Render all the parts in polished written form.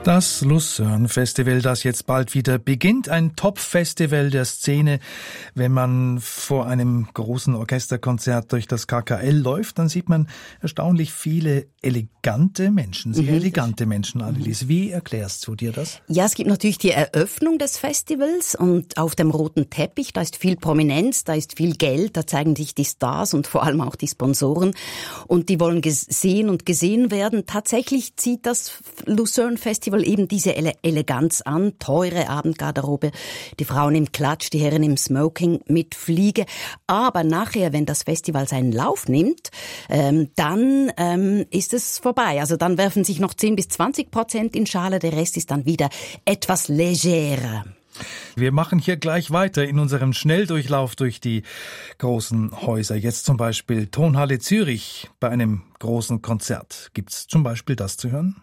Das Lucerne Festival, das jetzt bald wieder beginnt, ein Top-Festival der Szene. Wenn man vor einem großen Orchesterkonzert durch das KKL läuft, dann sieht man erstaunlich viele elegante Menschen, sehr elegante Menschen, Annelies. Wie erklärst du dir das? Ja, es gibt natürlich die Eröffnung des Festivals und auf dem roten Teppich, da ist viel Prominenz, da ist viel Geld, da zeigen sich die Stars und vor allem auch die Sponsoren und die wollen gesehen und gesehen werden. Tatsächlich zieht das Lucerne Festival eben diese Eleganz an, teure Abendgarderobe, die Frauen im Klatsch, die Herren im Smoking mit Fliege. Aber nachher, wenn das Festival seinen Lauf nimmt, dann ist es vorbei. Also dann werfen sich noch 10-20% in Schale, der Rest ist dann wieder etwas legerer. Wir machen hier gleich weiter in unserem Schnelldurchlauf durch die großen Häuser. Jetzt zum Beispiel Tonhalle Zürich bei einem großen Konzert. Gibt's zum Beispiel das zu hören?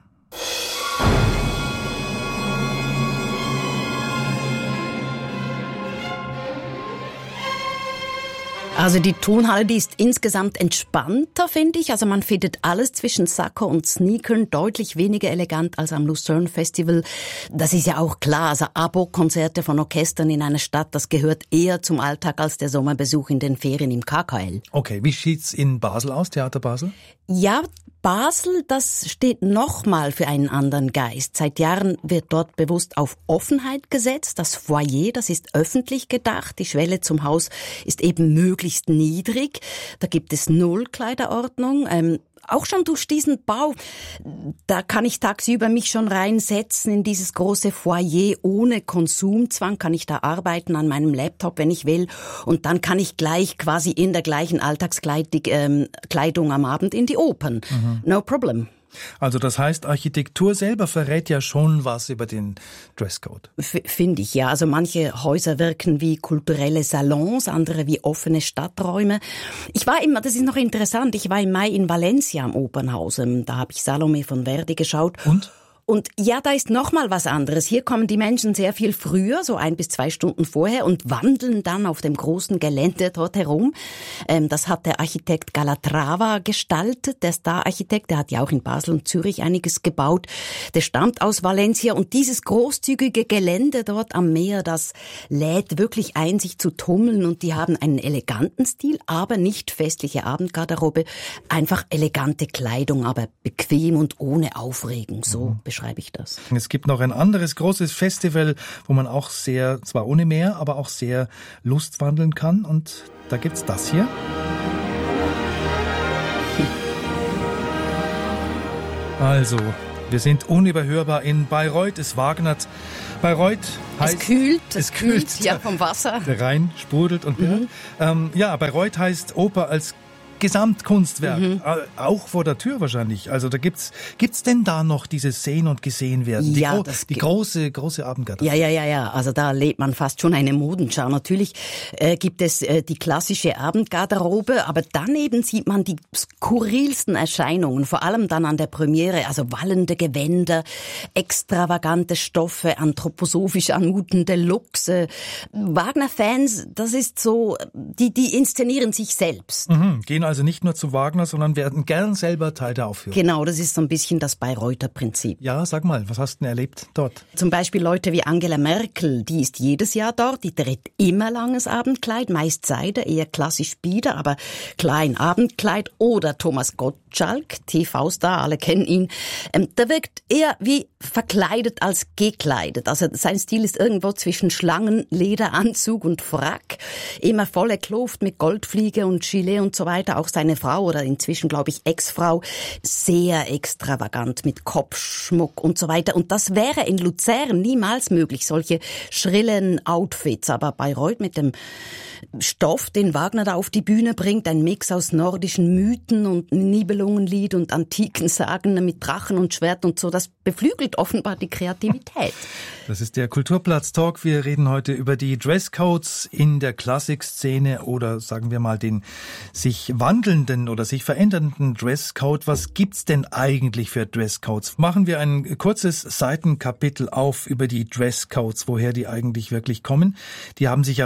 Also die Tonhalle, die ist insgesamt entspannter, finde ich. Also man findet alles zwischen Sakko und Sneakern deutlich weniger elegant als am Lucerne Festival. Das ist ja auch klar. Also Abo-Konzerte von Orchestern in einer Stadt, das gehört eher zum Alltag als der Sommerbesuch in den Ferien im KKL. Okay, wie sieht's in Basel aus, Theater Basel? Ja, Basel, das steht nochmal für einen anderen Geist. Seit Jahren wird dort bewusst auf Offenheit gesetzt. Das Foyer, das ist öffentlich gedacht. Die Schwelle zum Haus ist eben möglichst niedrig. Da gibt es Null-Kleiderordnung. Auch schon durch diesen Bau, da kann ich tagsüber mich schon reinsetzen in dieses große Foyer. Ohne Konsumzwang kann ich da arbeiten an meinem Laptop, wenn ich will. Und dann kann ich gleich quasi in der gleichen Alltagskleidung am Abend in die Opern. No problem. Also das heißt, Architektur selber verrät ja schon was über den Dresscode. Finde ich, ja. Also manche Häuser wirken wie kulturelle Salons, andere wie offene Stadträume. Das ist noch interessant, ich war im Mai in Valencia am Opernhaus. Da habe ich Salome von Verdi geschaut. Und ja, da ist noch mal was anderes. Hier kommen die Menschen sehr viel früher, so 1 bis 2 Stunden vorher und wandeln dann auf dem großen Gelände dort herum. Das hat der Architekt Calatrava gestaltet, der Star-Architekt. Der hat ja auch in Basel und Zürich einiges gebaut. Der stammt aus Valencia und dieses großzügige Gelände dort am Meer, das lädt wirklich ein, sich zu tummeln und die haben einen eleganten Stil, aber nicht festliche Abendgarderobe. Einfach elegante Kleidung, aber bequem und ohne Aufregung. So beschreibe ich das. Es gibt noch ein anderes großes Festival, wo man auch sehr, zwar ohne Meer, aber auch sehr lustwandeln kann. Und da gibt's das hier. Also, wir sind unüberhörbar in Bayreuth. Es wagnert. Bayreuth heißt... Es kühlt, ja, vom Wasser. Der Rhein sprudelt und Bayreuth heißt Oper als Gesamtkunstwerk, auch vor der Tür wahrscheinlich. Also da gibt's denn da noch dieses Sehen und Gesehen werden? Ja, die große Abendgarderobe. Ja. Also da lebt man fast schon eine Modenschau. Natürlich gibt es die klassische Abendgarderobe, aber daneben sieht man die skurrilsten Erscheinungen, vor allem dann an der Premiere. Also wallende Gewänder, extravagante Stoffe, anthroposophisch anmutende Looks. Wagner-Fans, das ist so, die inszenieren sich selbst. Gehen also nicht nur zu Wagner, sondern werden gern selber Teil der Aufführung. Genau, das ist so ein bisschen das Bayreuther Prinzip. Ja, sag mal, was hast du denn erlebt dort? Zum Beispiel Leute wie Angela Merkel, die ist jedes Jahr dort, die trägt immer langes Abendkleid, meist Seide, eher klassisch Bieder, aber klein Abendkleid. Oder Thomas Gottschalk, TV-Star, alle kennen ihn. Der wirkt eher wie verkleidet als gekleidet. Also sein Stil ist irgendwo zwischen Schlangen, Lederanzug und Frack. Immer volle Kluft mit Goldfliege und Gilet und so weiter. Auch seine Frau oder inzwischen, glaube ich, Ex-Frau, sehr extravagant mit Kopfschmuck und so weiter. Und das wäre in Luzern niemals möglich, solche schrillen Outfits. Aber Bayreuth mit dem Stoff, den Wagner da auf die Bühne bringt, ein Mix aus nordischen Mythen und Nibelungenlied und antiken Sagen mit Drachen und Schwert und so, das beflügelt offenbar die Kreativität. Das ist der Kulturplatz-Talk. Wir reden heute über die Dresscodes in der Klassikszene oder sagen wir mal den sich wandelnden oder sich verändernden Dresscode. Was gibt's denn eigentlich für Dresscodes? Machen wir ein kurzes Seitenkapitel auf über die Dresscodes, woher die eigentlich wirklich kommen. Die haben sich ja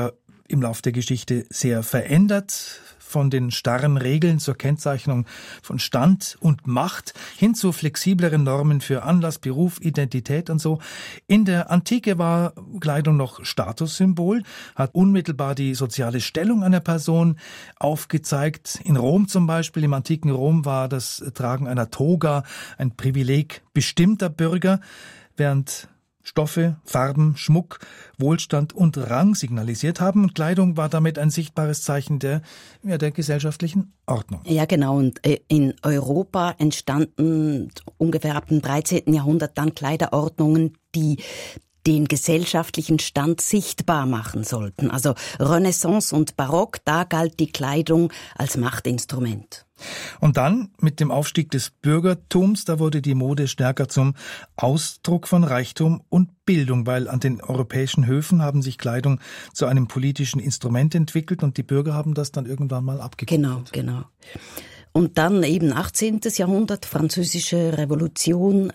im Lauf der Geschichte sehr verändert. Von den starren Regeln zur Kennzeichnung von Stand und Macht hin zu flexibleren Normen für Anlass, Beruf, Identität und so. In der Antike war Kleidung noch Statussymbol, hat unmittelbar die soziale Stellung einer Person aufgezeigt. In Rom zum Beispiel, im antiken Rom, war das Tragen einer Toga ein Privileg bestimmter Bürger, während Stoffe, Farben, Schmuck, Wohlstand und Rang signalisiert haben. Und Kleidung war damit ein sichtbares Zeichen der gesellschaftlichen Ordnung. Ja, genau. Und in Europa entstanden ungefähr ab dem 13. Jahrhundert dann Kleiderordnungen, die den gesellschaftlichen Stand sichtbar machen sollten. Also Renaissance und Barock, da galt die Kleidung als Machtinstrument. Und dann mit dem Aufstieg des Bürgertums, da wurde die Mode stärker zum Ausdruck von Reichtum und Bildung, weil an den europäischen Höfen haben sich Kleidung zu einem politischen Instrument entwickelt und die Bürger haben das dann irgendwann mal abgegeben. Genau. Und dann eben 18. Jahrhundert, französische Revolution,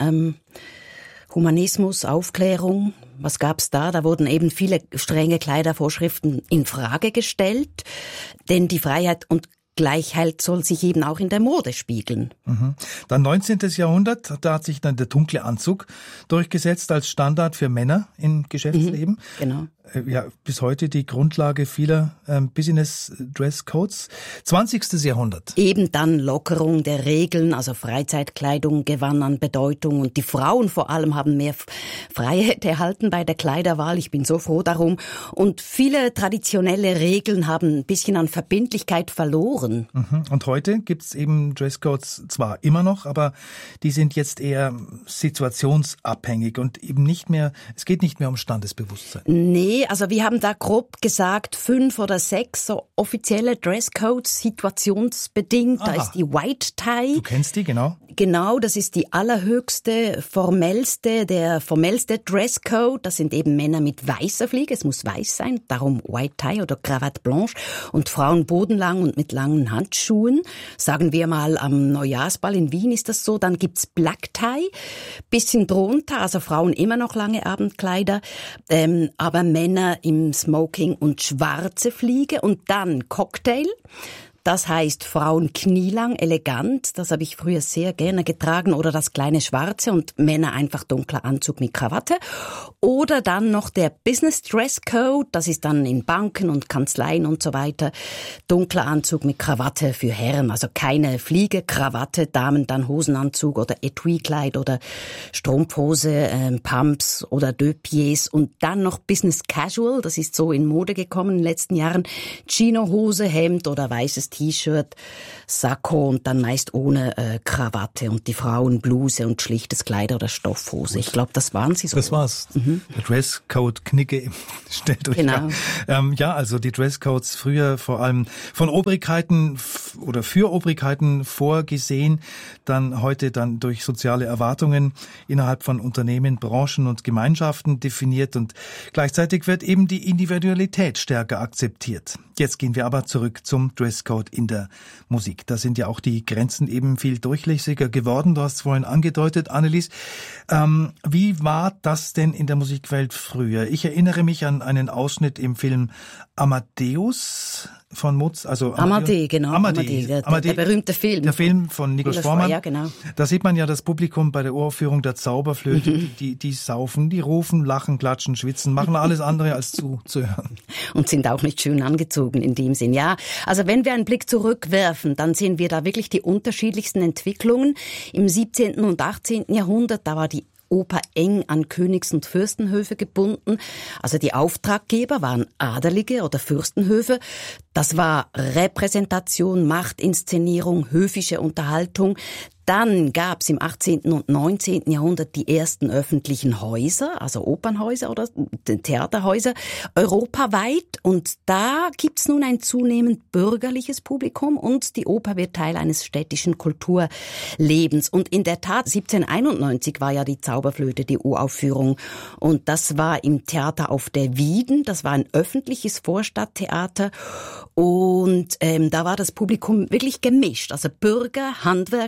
Humanismus, Aufklärung, was gab's da? Da wurden eben viele strenge Kleidervorschriften in Frage gestellt, denn die Freiheit und Gleichheit soll sich eben auch in der Mode spiegeln. Dann 19. Jahrhundert, da hat sich dann der dunkle Anzug durchgesetzt als Standard für Männer im Geschäftsleben. Genau. Ja, bis heute die Grundlage vieler Business-Dresscodes. 20. Jahrhundert. Eben dann Lockerung der Regeln, also Freizeitkleidung gewann an Bedeutung und die Frauen vor allem haben mehr Freiheit erhalten bei der Kleiderwahl. Ich bin so froh darum. Und viele traditionelle Regeln haben ein bisschen an Verbindlichkeit verloren. Und heute gibt's eben Dresscodes zwar immer noch, aber die sind jetzt eher situationsabhängig und eben nicht mehr, es geht nicht mehr um Standesbewusstsein. Nee, also wir haben da grob gesagt 5 oder 6 so offizielle Dresscodes, situationsbedingt. Aha. Da ist die White Tie. Du kennst die, genau? Genau, das ist die allerhöchste, der formellste Dresscode. Das sind eben Männer mit weißer Fliege, es muss weiß sein, darum White Tie oder Cravate Blanche. Und Frauen bodenlang und mit langen Handschuhen. Sagen wir mal, am Neujahrsball in Wien ist das so. Dann gibt's Black Tie, bisschen drunter, also Frauen immer noch lange Abendkleider, aber Männer im Smoking und schwarze Fliege und dann Cocktail. Das heißt Frauen knielang, elegant, das habe ich früher sehr gerne getragen, oder das kleine Schwarze und Männer einfach dunkler Anzug mit Krawatte. Oder dann noch der Business Dress Code, das ist dann in Banken und Kanzleien und so weiter, dunkler Anzug mit Krawatte für Herren, also keine Fliege, Krawatte, Damen dann Hosenanzug oder Etui-Kleid oder Strumpfhose, Pumps oder Deux-Pieds und dann noch Business Casual, das ist so in Mode gekommen in den letzten Jahren, Chino-Hose, Hemd oder weißes T-Shirt, Sakko und dann meist ohne Krawatte und die Frauen Bluse und schlichtes Kleid oder Stoffhose. Ich glaube, das waren sie so. Das war's. Der Dresscode-Knicke stellt euch Genau. Ja, also die Dresscodes früher vor allem von Obrigkeiten oder für Obrigkeiten vorgesehen, dann heute dann durch soziale Erwartungen innerhalb von Unternehmen, Branchen und Gemeinschaften definiert und gleichzeitig wird eben die Individualität stärker akzeptiert. Jetzt gehen wir aber zurück zum Dresscode in der Musik. Da sind ja auch die Grenzen eben viel durchlässiger geworden. Du hast es vorhin angedeutet, Annelies. Wie war das denn in der Musikwelt früher? Ich erinnere mich an einen Ausschnitt im Film Amadeus von Mozart, also Amadee, genau. Amadee, der berühmte Film. Der Film von Nikos Forman. Ja, genau. Da sieht man ja das Publikum bei der Uraufführung der Zauberflöte, die saufen, die rufen, lachen, klatschen, schwitzen, machen alles andere als zuhören. Und sind auch nicht schön angezogen in dem Sinn. Ja, also wenn wir einen Blick zurückwerfen, dann sehen wir da wirklich die unterschiedlichsten Entwicklungen. Im 17. und 18. Jahrhundert, da war die Oper eng an Königs- und Fürstenhöfe gebunden. Also die Auftraggeber waren Adelige oder Fürstenhöfe. Das war Repräsentation, Machtinszenierung, höfische Unterhaltung. Dann gab es im 18. und 19. Jahrhundert die ersten öffentlichen Häuser, also Opernhäuser oder Theaterhäuser, europaweit. Und da gibt's nun ein zunehmend bürgerliches Publikum und die Oper wird Teil eines städtischen Kulturlebens. Und in der Tat, 1791 war ja die Zauberflöte, die Uraufführung. Und das war im Theater auf der Wieden, das war ein öffentliches Vorstadttheater. Und da war das Publikum wirklich gemischt, also Bürger, Handwerker, Einfamilienhäuser,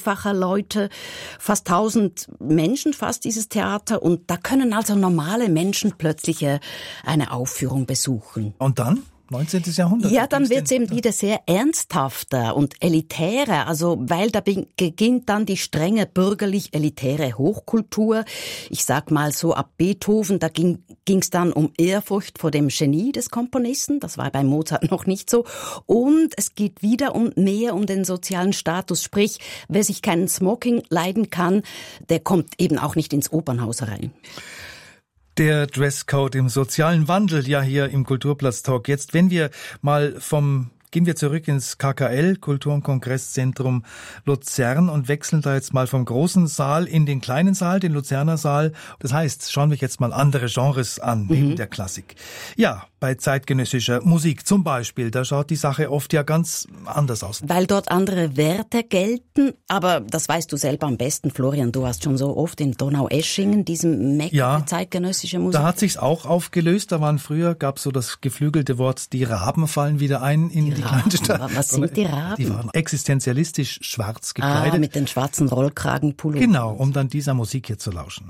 dreifacher Leute, fast 1000 Menschen, fast dieses Theater. Und da können also normale Menschen plötzlich eine Aufführung besuchen. Und dann? 19. Jahrhundert. Ja, dann wird's eben wieder sehr ernsthafter und elitärer, also weil da beginnt dann die strenge bürgerlich-elitäre Hochkultur. Ich sag mal so ab Beethoven, da ging's dann um Ehrfurcht vor dem Genie des Komponisten, das war bei Mozart noch nicht so. Und es geht wieder mehr um den sozialen Status, sprich, wer sich keinen Smoking leiden kann, der kommt eben auch nicht ins Opernhaus rein. Der Dresscode im sozialen Wandel, ja hier im Kulturplatz-Talk. Jetzt, wenn wir mal gehen wir zurück ins KKL, Kultur- und Kongresszentrum Luzern, und wechseln da jetzt mal vom großen Saal in den kleinen Saal, den Luzerner Saal. Das heißt, schauen wir jetzt mal andere Genres an, neben der Klassik. Ja, bei zeitgenössischer Musik zum Beispiel, da schaut die Sache oft ja ganz anders aus. Weil dort andere Werte gelten, aber das weißt du selber am besten, Florian, du warst schon so oft in Donaueschingen, diesem Mekka für zeitgenössische Musik. Da hat sich's auch aufgelöst, gab's so das geflügelte Wort, die Raben fallen wieder ein in die kleine Stadt. Was sind die Raben? Die waren existenzialistisch schwarz gekleidet. Mit den schwarzen Rollkragenpullovern. Genau, um dann dieser Musik hier zu lauschen.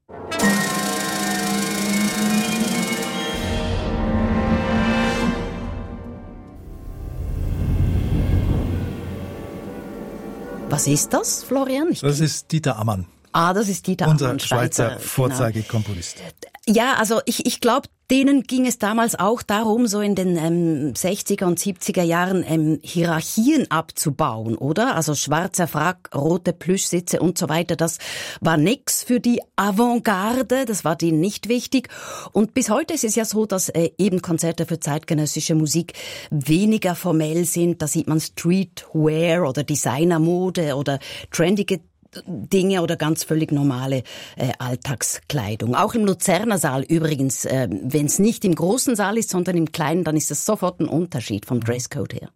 Was ist das, Florian? Das ist Dieter Ammann. Das ist Dieter Ammann, unser Schweizer Vorzeigekomponist. Genau. Ja, also ich glaube, denen ging es damals auch darum, so in den 60er und 70er Jahren Hierarchien abzubauen, oder? Also schwarzer Frack, rote Plüschsitze und so weiter, das war nix für die Avantgarde, das war denen nicht wichtig. Und bis heute ist es ja so, dass eben Konzerte für zeitgenössische Musik weniger formell sind. Da sieht man Streetwear oder Designermode oder trendige Dinge oder ganz völlig normale Alltagskleidung. Auch im Luzerner Saal übrigens, wenn es nicht im großen Saal ist, sondern im kleinen, dann ist das sofort ein Unterschied vom Dresscode her.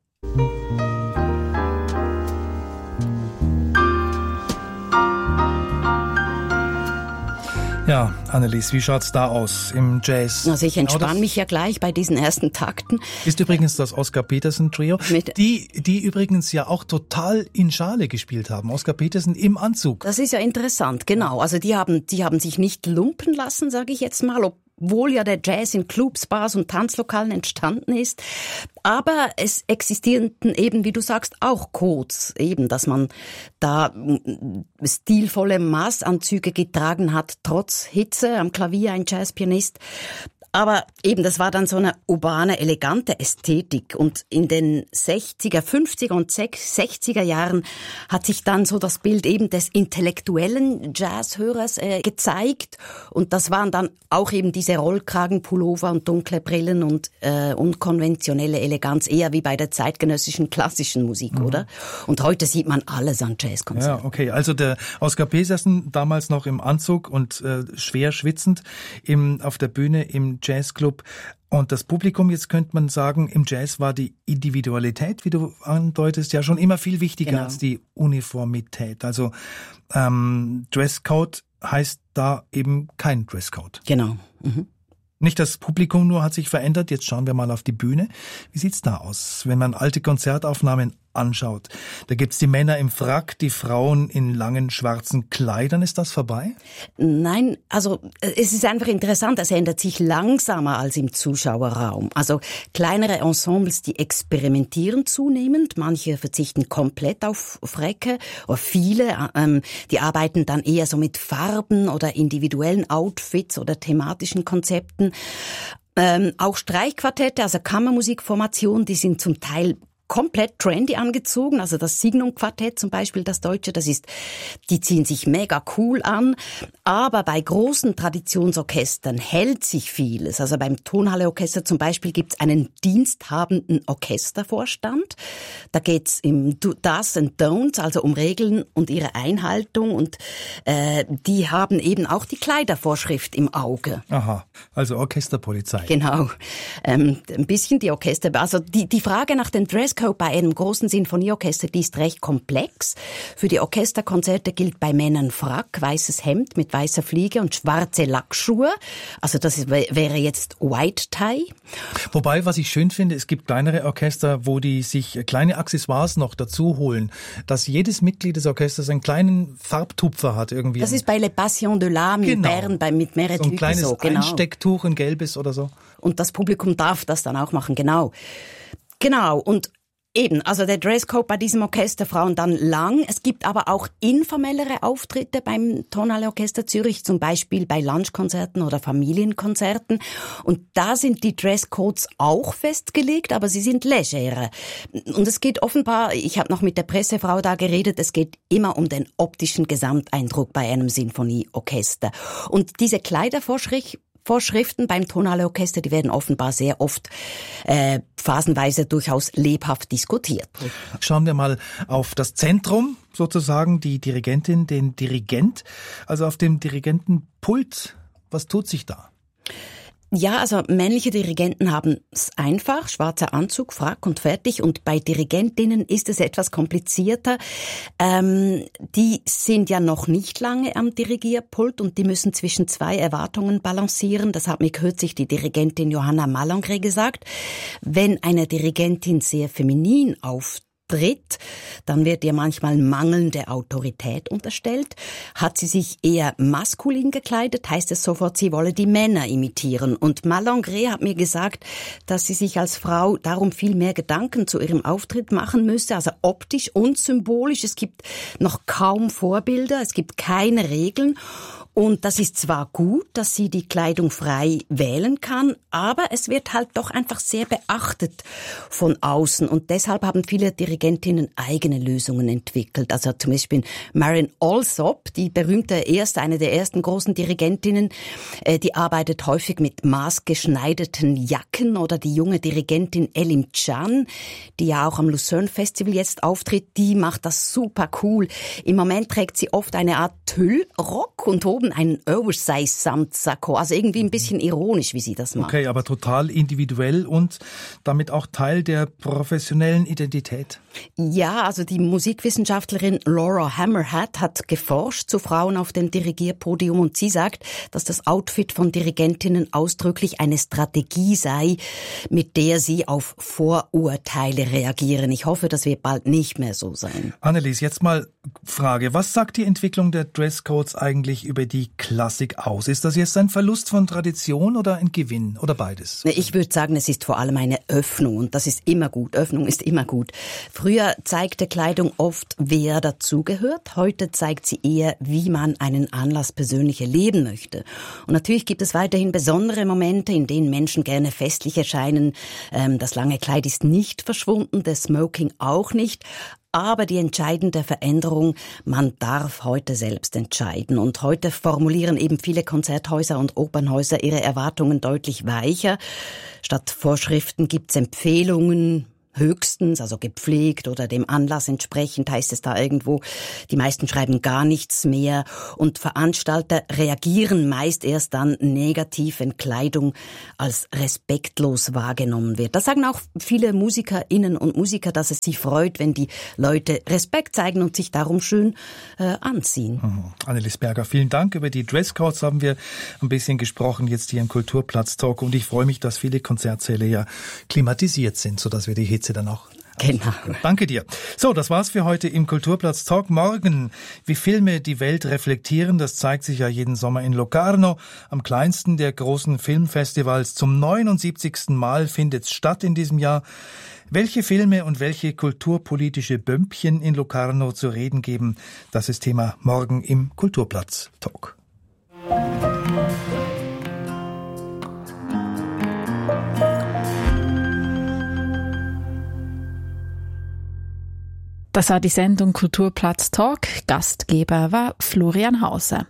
Ja, Annelies, wie schaut's da aus im Jazz? Also ich entspanne mich ja gleich bei diesen ersten Takten. Ist übrigens das Oscar Peterson Trio, die übrigens ja auch total in Schale gespielt haben. Oscar Peterson im Anzug. Das ist ja interessant, genau. Also die haben sich nicht lumpen lassen, sage ich jetzt mal, obwohl ja der Jazz in Clubs, Bars und Tanzlokalen entstanden ist. Aber es existierten eben, wie du sagst, auch Codes, eben, dass man da stilvolle Maßanzüge getragen hat, trotz Hitze, am Klavier ein Jazzpianist. Aber eben, das war dann so eine urbane, elegante Ästhetik. Und in den 60er, 50er und 60er Jahren hat sich dann so das Bild eben des intellektuellen Jazzhörers gezeigt. Und das waren dann auch eben diese Rollkragenpullover und dunkle Brillen und unkonventionelle Eleganz, eher wie bei der zeitgenössischen klassischen Musik, oder? Und heute sieht man alles an Jazzkonzerten. Ja, okay. Also der Oscar Peterson damals noch im Anzug und schwer schwitzend auf der Bühne im Jazzclub. Und das Publikum, jetzt könnte man sagen, im Jazz war die Individualität, wie du andeutest, ja schon immer viel wichtiger als die Uniformität. Also Dresscode heißt da eben kein Dresscode. Genau. Mhm. Nicht das Publikum nur hat sich verändert, jetzt schauen wir mal auf die Bühne. Wie sieht's da aus, wenn man alte Konzertaufnahmen anschaut? Da gibt's die Männer im Frack, die Frauen in langen schwarzen Kleidern. Ist das vorbei? Nein, also es ist einfach interessant, es ändert sich langsamer als im Zuschauerraum. Also kleinere Ensembles, die experimentieren zunehmend, manche verzichten komplett auf Fräcke, oder viele, die arbeiten dann eher so mit Farben oder individuellen Outfits oder thematischen Konzepten. Auch Streichquartette, also Kammermusikformationen, die sind zum Teil komplett trendy angezogen, also das Signum-Quartett zum Beispiel, das Deutsche, die ziehen sich mega cool an, aber bei großen Traditionsorchestern hält sich vieles. Also beim Tonhalle-Orchester zum Beispiel gibt's einen diensthabenden Orchestervorstand. Da geht's um Do's and Don'ts, also um Regeln und ihre Einhaltung, und die haben eben auch die Kleidervorschrift im Auge. Aha, also Orchesterpolizei. Genau, ein bisschen die Orchester, also die Frage nach den Dresscodes Dresscode bei einem großen Sinfonieorchester, die ist recht komplex. Für die Orchesterkonzerte gilt bei Männern Frack, weißes Hemd mit weißer Fliege und schwarze Lackschuhe. Also das wäre jetzt White Tie. Wobei, was ich schön finde, es gibt kleinere Orchester, wo die sich kleine Accessoires noch dazu holen, dass jedes Mitglied des Orchesters einen kleinen Farbtupfer hat irgendwie. Das ist bei Les Passions de l'Âme in Bern, mit Meret so ein kleines so, genau. Einstecktuch, ein gelbes oder so. Und das Publikum darf das dann auch machen, genau. Genau, und eben, also der Dresscode bei diesem Orchester, Frauen dann lang. Es gibt aber auch informellere Auftritte beim Tonhalle Orchester Zürich, zum Beispiel bei Lunchkonzerten oder Familienkonzerten. Und da sind die Dresscodes auch festgelegt, aber sie sind legerer. Und es geht offenbar, ich habe noch mit der Pressefrau da geredet, es geht immer um den optischen Gesamteindruck bei einem Sinfonieorchester. Und diese Kleidervorschriften beim Tonhalle Orchester, die werden offenbar sehr oft phasenweise durchaus lebhaft diskutiert. Schauen wir mal auf das Zentrum, sozusagen die Dirigentin, den Dirigent. Also auf dem Dirigentenpult, was tut sich da? Ja, also männliche Dirigenten haben es einfach, schwarzer Anzug, Frack und fertig. Und bei Dirigentinnen ist es etwas komplizierter. Die sind ja noch nicht lange am Dirigierpult und die müssen zwischen zwei Erwartungen balancieren. Das hat mir kürzlich die Dirigentin Johanna Malangre gesagt. Wenn eine Dirigentin sehr feminin auftritt, dann wird ihr manchmal mangelnde Autorität unterstellt. Hat sie sich eher maskulin gekleidet, heißt es sofort, sie wolle die Männer imitieren. Und Malangre hat mir gesagt, dass sie sich als Frau darum viel mehr Gedanken zu ihrem Auftritt machen müsste, also optisch und symbolisch. Es gibt noch kaum Vorbilder, es gibt keine Regeln. Und das ist zwar gut, dass sie die Kleidung frei wählen kann, aber es wird halt doch einfach sehr beachtet von außen. Und deshalb haben viele Dirigentinnen eigene Lösungen entwickelt. Also zum Beispiel Marion Alsop, die berühmte eine der ersten großen Dirigentinnen, die arbeitet häufig mit maßgeschneiderten Jacken. Oder die junge Dirigentin Elim Can, die ja auch am Lucerne Festival jetzt auftritt, die macht das super cool. Im Moment trägt sie oft eine Art Tüllrock und oben einen Oversize-Samtsacko, also irgendwie ein bisschen ironisch, wie sie das macht. Okay, aber total individuell und damit auch Teil der professionellen Identität. Ja, also die Musikwissenschaftlerin Laura Hammerhead hat geforscht zu Frauen auf dem Dirigierpodium und sie sagt, dass das Outfit von Dirigentinnen ausdrücklich eine Strategie sei, mit der sie auf Vorurteile reagieren. Ich hoffe, das wird bald nicht mehr so sein. Annelies, jetzt mal Frage, was sagt die Entwicklung der Dresscodes eigentlich über die Klassik aus? Ist das jetzt ein Verlust von Tradition oder ein Gewinn oder beides? Ich würde sagen, es ist vor allem eine Öffnung und das ist immer gut. Öffnung ist immer gut. Früher zeigte Kleidung oft, wer dazugehört. Heute zeigt sie eher, wie man einen Anlass persönlich erleben möchte. Und natürlich gibt es weiterhin besondere Momente, in denen Menschen gerne festlich erscheinen. Das lange Kleid ist nicht verschwunden, das Smoking auch nicht. Aber die entscheidende Veränderung, man darf heute selbst entscheiden. Und heute formulieren eben viele Konzerthäuser und Opernhäuser ihre Erwartungen deutlich weicher. Statt Vorschriften gibt's Empfehlungen, höchstens, also gepflegt oder dem Anlass entsprechend, heißt es da irgendwo. Die meisten schreiben gar nichts mehr und Veranstalter reagieren meist erst dann negativ, wenn Kleidung als respektlos wahrgenommen wird. Das sagen auch viele Musikerinnen und Musiker, dass es sie freut, wenn die Leute Respekt zeigen und sich darum schön anziehen. Annelies Berger, vielen Dank. Über die Dresscodes haben wir ein bisschen gesprochen, jetzt hier im Kulturplatz-Talk und ich freue mich, dass viele Konzertsäle ja klimatisiert sind, sodass wir die Hitze dann auch. Genau. Danke dir. So, das war's für heute im Kulturplatz Talk. Morgen, wie Filme die Welt reflektieren, das zeigt sich ja jeden Sommer in Locarno, am kleinsten der großen Filmfestivals. Zum 79. Mal findet's statt in diesem Jahr. Welche Filme und welche kulturpolitische Bömpchen in Locarno zu reden geben, das ist Thema morgen im Kulturplatz Talk. Das war die Sendung Kulturplatz Talk. Gastgeber war Florian Hauser.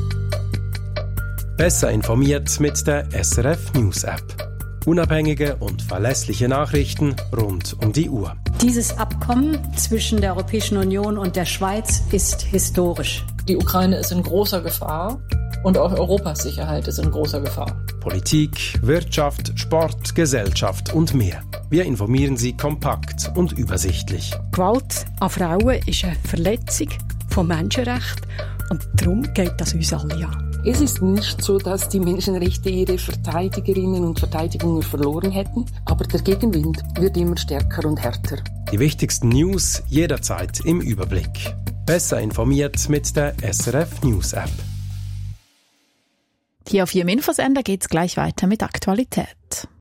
Besser informiert mit der SRF News App. Unabhängige und verlässliche Nachrichten rund um die Uhr. Dieses Abkommen zwischen der Europäischen Union und der Schweiz ist historisch. Die Ukraine ist in großer Gefahr und auch Europas Sicherheit ist in großer Gefahr. Politik, Wirtschaft, Sport, Gesellschaft und mehr. Wir informieren Sie kompakt und übersichtlich. Gewalt an Frauen ist eine Verletzung von Menschenrechten und darum geht das uns alle an. Es ist nicht so, dass die Menschenrechte ihre Verteidigerinnen und Verteidigungen verloren hätten, aber der Gegenwind wird immer stärker und härter. Die wichtigsten News jederzeit im Überblick. Besser informiert mit der SRF News App. Hier auf Ihrem Infosender geht's gleich weiter mit Aktualität.